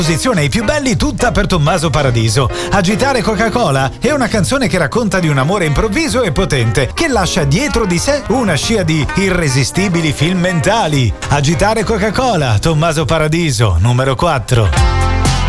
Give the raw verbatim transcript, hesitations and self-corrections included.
Posizione i più belli tutta per Tommaso Paradiso. Agitare Coca-Cola è una canzone che racconta di un amore improvviso e potente che lascia dietro di sé una scia di irresistibili film mentali. Agitare Coca-Cola, Tommaso Paradiso, numero quattro.